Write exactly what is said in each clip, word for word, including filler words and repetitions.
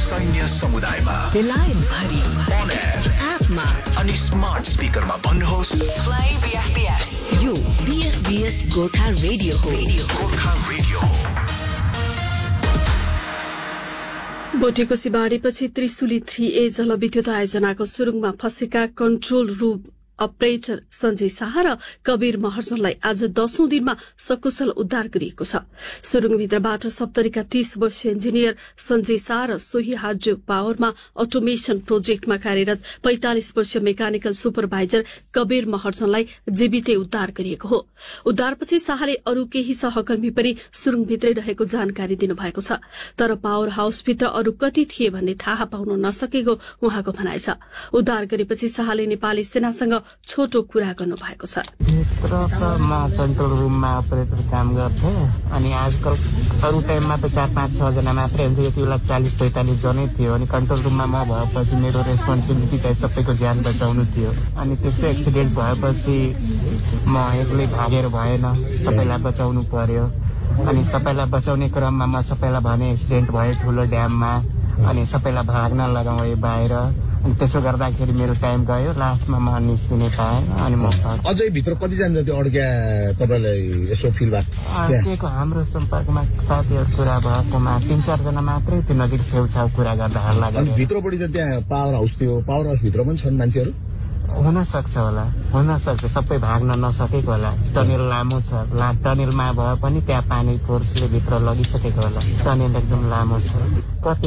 सैन्य समुदायमा बेलायत भरि on air एपमा अनि स्मार्ट स्पिकरमा भन्नुहोस् प्ले बीएफबीएस। यो बीएफबीएस गोर्खा रेडियो हो। गोर्खा रेडियो हो। बोटेकोसी बाढीपछि त्रिशुली थ्री ए जलविद्युत आयोजनाको सुरुङमा फँसेका control room operator Sanjay Shah र कबीर महर्जनलाई आज दशौं दिनमा सकुशल उद्धार गरिएको छ। सुरुङभित्रबाट सप्तरीका तीस वर्षीय इन्जिनियर सञ्जय शाह र सोही हाइड्रो पावरमा अटोमेशन प्रोजेक्टमा कार्यरत पैंतालिस वर्षीय मेकानिकल सुपरभाइजर कबीर महर्जनलाई जीवितै उद्धार गरिएको हो। उद्धारपछि शाहले अरू केही सहकर्मी पनि सुरुङभित्रै रहेको जानकारी दिनुभएको छ। तर पावर हाउसभित्र अरू कति थिए भन्ने थाहा पाउन नसकेको उहाँको भनाइ छ। उद्धार गरेपछि शाहले नेपाली सेनासँग छोटो कुरा गर्नु भएको छ। म कन्ट्रोल रुममा अपरेटर काम गर्थे अनि आजकल अरू टाइममा त चार पाँच छ जना मात्रै हुन्थ्यो, यति बेला चालिस पैंतालिस जनै थियो। अनि कन्ट्रोल रुममा म भएपछि मेरो रेस्पोन्सिबिलिटी चाहिँ सबैको ज्यान बचाउनु थियो। अनि त्यस्तो एक्सिडेन्ट भएपछि म एक्लै भागेर भएन, सबैलाई बचाउनु पर्यो। अनि सबैलाई बचाउने क्रममा म सबैलाई भने एक्सिडेन्ट भयो ठुलो ड्याममा, अनि सबैलाई भाग्न लगाएँ बाहिर। अनि त्यसो गर्दाखेरि मेरो टाइम गयो, लास्टमा म निस्किने पाएँ। अनि म अझै भित्र कति जना जति अड्क्या तपाईलाई यसो फिल भएको? हाम्रो सम्पर्कमा साथीहरू कुरा भएकोमा तीन चारजना मात्रै त्यो नजिक छेउछाउ कुरा गर्दा हल्ला गरे। भित्रपट्टि त त्यहाँ पावर हाउस थियो, पावर हाउस भित्र पनि छन् मान्छेहरू? हुन सक्छ होला, हुन सक्छ, सबै भाग्न नसकेको होला। टनेल लामो छ, ला टनेलमा भए पनि त्यहाँ पानी फोर्सले भित्र लगिसकेको होला। टनेल एकदम लामो छ। कति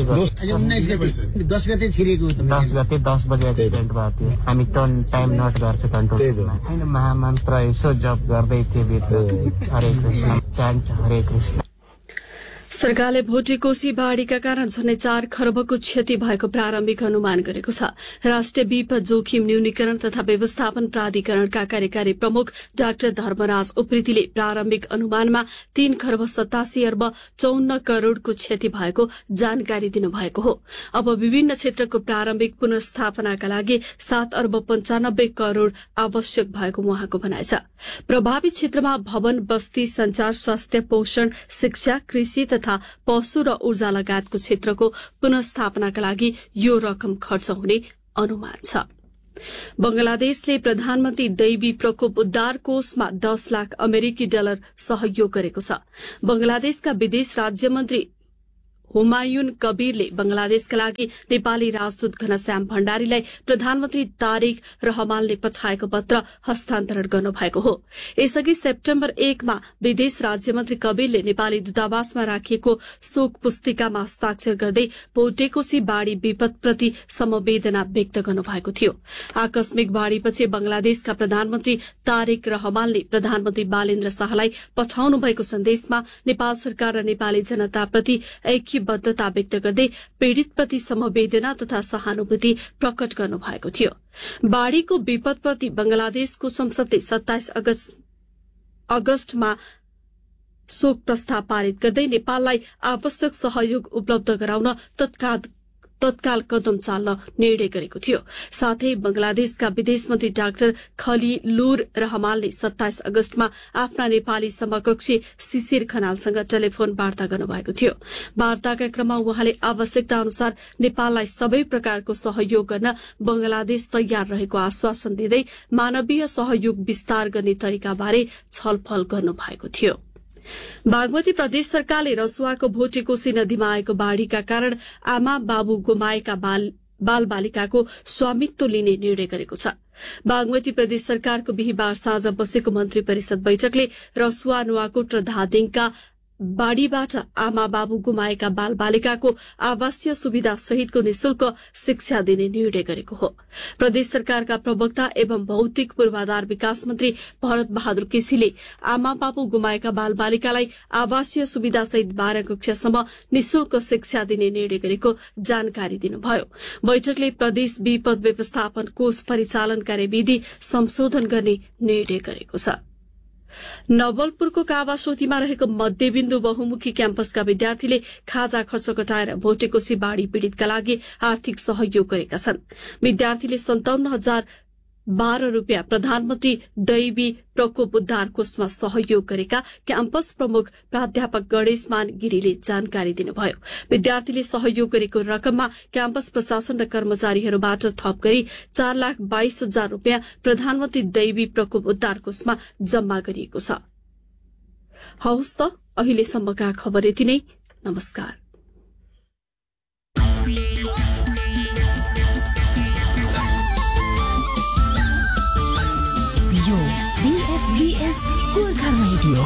दस गते छिरेको दस गते दस बजे एक्सिडेन्ट भएको थियो। हामी टर्न टाइम नोट गर्छ कन्ट्रोलमा। होइन, महामन्त्र यसो जप गर्दै थिए भित्र, हरे कृष्ण चान्ट हरे कृष्ण। सरकारले भोटेकोसी बाढ़ीका कारण झन्डै चार खरबको क्षति भएको प्रारम्भिक अनुमान गरेको छ। राष्ट्रिय विपद जोखिम न्यूनीकरण तथा व्यवस्थापन प्राधिकरणका कार्यकारी प्रमुख डाक्टर धर्मराज उप्रेतीले प्रारम्भिक अनुमानमा तीन खरब सतासी अर्ब चौन्न करोड़को क्षति भएको जानकारी दिनुभएको हो। अब विभिन्न क्षेत्रको प्रारम्भिक पुनर्स्थापनाका लागि सात अर्ब पञ्चानब्बे करोड़ आवश्यक भएको उहाँको भनाइ छ। प्रभावित क्षेत्रमा भवन, बस्ती, संचार, स्वास्थ्य, पोषण, शिक्षा, कृषि तथा पशु र ऊर्जा लगायतको क्षेत्रको पुनर्स्थापनाका लागि यो रकम खर्च हुने अनुमान छ। बंगलादेशले प्रधानमन्त्री दैवी प्रकोप उद्धार कोषमा दस लाख अमेरिकी डलर सहयोग गरेको छ। बंगलादेशका विदेश राज्य मन्त्री हुमायून कबीरले बंगलादेशका लागि नेपाली राजदूत घनश्याम भण्डारीलाई प्रधानमन्त्री तारिक रहमानले पठाएको पत्र हस्तान्तरण गर्नुभएको हो। यसअघि सेप्टेम्बर एकमा विदेश राज्य मन्त्री कबीरले नेपाली दूतावासमा राखिएको शोक पुस्तिकामा हस्ताक्षर गर्दै भोटेकोसी बाढ़ी विपदप्रति समवेदना व्यक्त गर्नुभएको थियो। आकस्मिक बाढ़ीपछि बंगलादेशका प्रधानमन्त्री तारिक रहमानले प्रधानमन्त्री बालेन्द्र शाहलाई पठाउनु भएको सन्देशमा नेपाल सरकार र नेपाली जनताप्रति बद्धता व्यक्त गर्दै पीड़ितप्रति समवेदना तथा सहानुभूति प्रकट गर्नु भएको थियो। बाढ़ीको विपदप्रति बंगलादेशको संसदले सत्ताइस अगस्तमा शोक प्रस्ताव पारित गर्दै नेपाललाई आवश्यक सहयोग उपलब्ध गराउन तत्काल तत्काल कदम चाल्न निर्णय गरेको थियो। साथै बंगलादेशका विदेश मन्त्री डाक्टर खलिलुर रहमानले सत्ताइस अगस्तमा आफ्ना नेपाली समकक्षी शिशिर खनालसँग टेलिफोन वार्ता गर्नुभएको थियो। वार्ताका क्रममा उहाँले आवश्यकता अनुसार नेपाललाई सबै प्रकारको सहयोग गर्न बंगलादेश तयार रहेको आश्वासन दिँदै मानवीय सहयोग विस्तार गर्ने तरिकाबारे छलफल गर्नुभएको थियो। बागमती प्रदेश सरकारले रसुवाको भोटेकोसी नदीमा आएको बाढ़ीका कारण आमा बाबु गुमाएका बाल बाल बालिकाको स्वामित्व लिने निर्णय गरेको छ। बागमती प्रदेश सरकारको बिहीबार साँझ बसेको मन्त्री परिषद बैठकले रसुवा, नुवाकोट र धादिङका बाढ़ीबाट आमा बाबु गुमाएका बाल बालिकाको आवासीय सुविधा सहितको निशुल्क शिक्षा दिने निर्णय गरेको हो। प्रदेश सरकारका प्रवक्ता एवं भौतिक पूर्वाधार विकास मन्त्री भरत बहादुर केसीले आमा बाबु गुमाएका बाल बालिकालाई आवासीय सुविधा सहित बाह्र कक्षासम्म निशुल्क शिक्षा दिने निर्णय गरेको जानकारी दिनुभयो। बैठकले प्रदेश विपद व्यवस्थापन कोष परिचालन कार्यविधि संशोधन गर्ने निर्णय गरेको छ। नवलपुरको कावासोतीमा रहेको मध्यबिन्दु बहुमुखी क्याम्पसका विद्यार्थीले खाजा खर्च घटाएर भोटेकोसी बाढ़ी पीड़ितका लागि आर्थिक सहयोग गरेका छन्। विद्यार्थीले सन्ताउन्न हजार बाह्र रुपियाँ प्रधानमन्त्री दैवी प्रकोप उद्धार कोषमा सहयोग गरेका क्याम्पस प्रमुख प्राध्यापक गणेशमान गिरीले जानकारी दिनुभयो। विद्यार्थीले सहयोग गरेको रकममा क्याम्पस प्रशासन र कर्मचारीहरूबाट थप गरी चार लाख बाइस हजार रुपियाँ प्रधानमन्त्री दैवी प्रकोप उद्धार कोषमा जम्मा गरिएको छ। हवस् त अहिलेसम्मका खबर यति नै। नमस्कार। यो बीएफबीएस गोर्खा